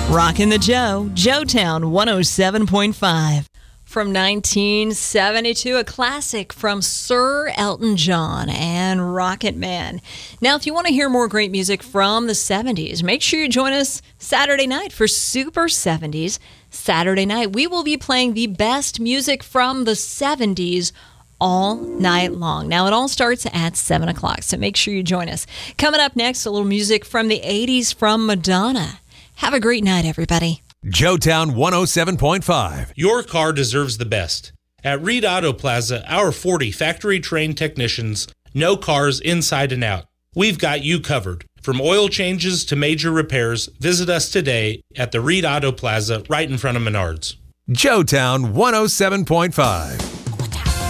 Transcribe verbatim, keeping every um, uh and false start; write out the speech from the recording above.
Rockin' the Joe, Joetown one oh seven point five. From nineteen seventy-two, a classic from Sir Elton John and Rocket Man. Now, if you want to hear more great music from the seventies, make sure you join us Saturday night for Super seventies. Saturday night, we will be playing the best music from the seventies all night long. Now, it all starts at seven o'clock, so make sure you join us. Coming up next, a little music from the eighties from Madonna. Have a great night, everybody. Joetown one oh seven point five. Your car deserves the best. At Reed Auto Plaza, our forty factory-trained technicians know cars inside and out. We've got you covered. From oil changes to major repairs, visit us today at the Reed Auto Plaza right in front of Menards. Joetown one oh seven point five.